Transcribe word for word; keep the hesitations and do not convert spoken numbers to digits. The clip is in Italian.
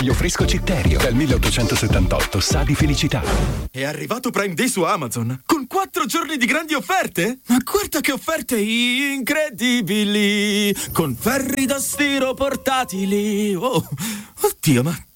Caffeinaio fresco Citterio. Dal milleottocentosettantotto sa di felicità. È arrivato Prime Day su Amazon con quattro giorni di grandi offerte? Ma guarda che offerte incredibili! Con ferri da stiro portatili. Oh, oddio, ma